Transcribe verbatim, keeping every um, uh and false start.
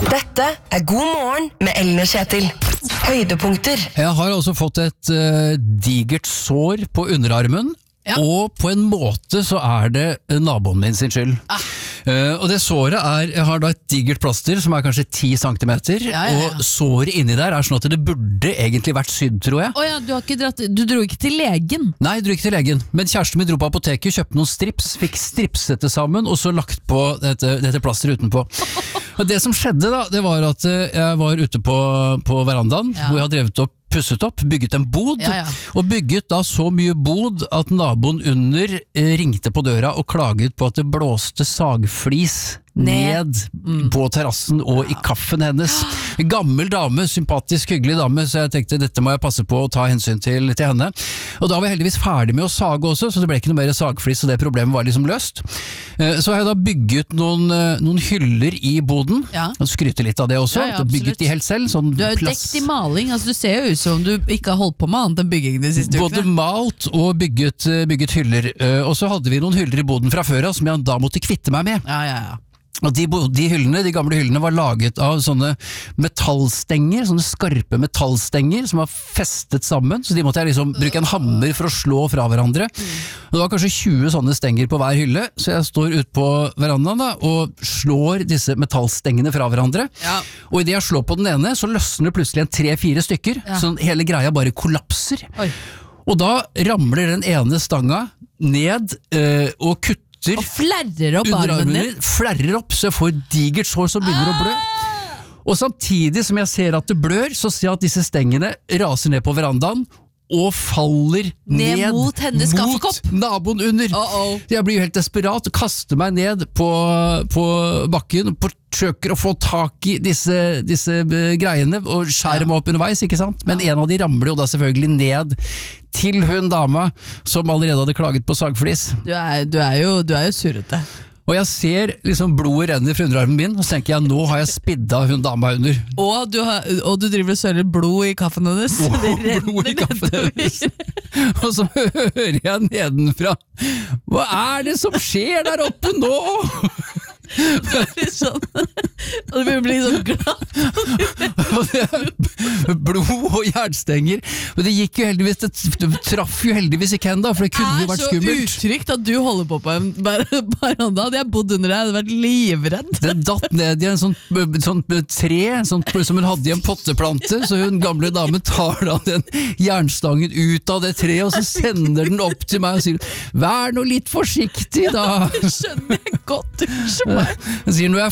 Dette er God morgen med Ellen og Kjetil. Høydepunkter. Jeg har altså fått et uh, digert sår på underarmen, ja. Og på en måte så er det naboen min sin skyld. Ah. Uh, og det såret er, jeg har da et digert plaster som er kanskje ti centimeter, ja, ja, ja. Og såret inni der er sånn at det burde egentlig vært sydd, tror jeg. Oh ja, du, har ikke dratt, du dro ikke til legen? Nei, jeg dro ikke til legen, men kjæresten min dro på apoteket, kjøpte noen strips, fikk stripset det sammen, og så lagt på dette, dette plasteret utenpå. Og det som skjedde da, det var at jeg var ute på, på verandaen, ja. Hvor jeg har drevet opp pusset opp, bygget en bod, ja, ja. Og bygget da så mye bod at naboen under eh, ringte på døra og klaget på at det blåste sagflis ned mm. på terrassen og ja. I kaffen hennes. Gammel dame, sympatisk, hyggelig dame, så jeg tenkte dette må jeg passe på å ta hensyn til, til henne. Og da var jeg heldigvis ferdig med å sage også, så det ble ikke noe mer sagflis, og det problemet var liksom løst. Eh, så har jeg da bygget noen, eh, noen hyller i boden, ja. Og skryter litt av det også, ja, ja, bygget de helt selv. Sånn du har jo dekt i maling, altså du ser jo ut som du ikke har holdt på med annet enn bygging de siste ukene. Både malt og bygget, bygget hyller, uh, og så hadde vi noen hyller i boden fra før som jeg da måtte kvitte meg med. Ja, ja, ja. Og de, de hyllene, de gamle hyllene var laget av sånne metallstenger, sånne skarpe metallstenger som var festet sammen, så de måtte jeg liksom bruke en hammer for å slå fra hverandre. Og det var kanskje tjue sånne stenger på hver hylle, så jeg står ute på verandaen da, og slår disse metallstengene fra hverandre. Ja. Og i det jeg slår på den ene, så løsner det plutselig en tre-fire stykker, ja. Så hele greia bare kollapser. Oi. Og da ramler den ene stanga ned øh, og kutter og flerrer opp armen din. Flerrer opp, så jeg får digert sår som begynner ah! å blø. Og samtidig som jeg ser at det blør, så ser jeg at disse stengene raser ned på verandaen, og faller ned, ned mot hennes kaffekopp. Naboen under. Uh -oh. Jeg blir jo helt desperat og kaster meg ned på, på bakken og forsøker å få tak i disse, disse greiene og skjærer ja. Meg opp underveis, ikke sant? Men ja. En av de ramler jo da selvfølgelig ned til hun dama som allerede hadde klaget på sagflis. Du er, du er jo, du er jo surrete. Og jeg ser liksom blodet renner fra underarmen min, og så tenker jeg, nå har jeg spidda hun dama under. Og du, har, og du driver og søler blod i kaffen hennes. Og blod i kaffen hennes. Og så hører jeg nedenfra, hva er det som skjer der oppe nå? Sånn. Og det blir sånn glatt. Blod og jernstenger. Men det gikk jo heldigvis, det traff jo heldigvis ikke henne da, for det kunne jo vært skummelt. Det er så utrygt at du holder på på en baranda. Hadde jeg bodd under deg, hadde jeg vært livredd. Det datt ned i en sånn, sånn tre sånn, som hun hadde i en potteplante, så hun gamle dame tar da den jernstangen ut av det treet, og så sender den opp til meg og sier, vær nå litt forsiktig da. Det skjønner jeg godt, unnskyld meg. Jeg sier, når jeg er